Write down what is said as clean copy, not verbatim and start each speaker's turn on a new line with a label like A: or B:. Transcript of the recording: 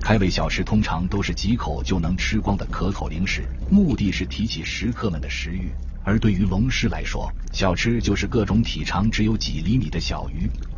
A: 开胃小吃通常都是几口就能吃光的可口零食，目的是提起食客们的食欲。而对于龙狮来说，小吃就是各种体长只有几厘米的小鱼，